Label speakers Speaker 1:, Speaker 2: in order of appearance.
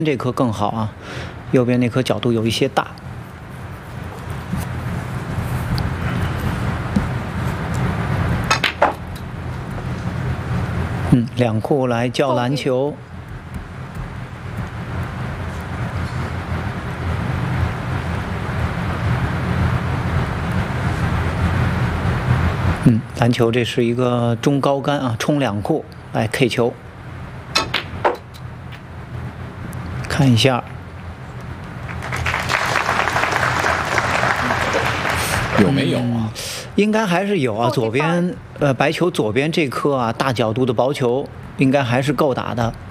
Speaker 1: 这颗更好啊，右边那颗角度有一些大。两库来教篮球。篮球这是一个中高杆啊，冲两库来 K 球。看一下，
Speaker 2: 有没有啊？
Speaker 1: 应该还是有啊。左边白球左边这颗啊，大角度的薄球应该还是够打的。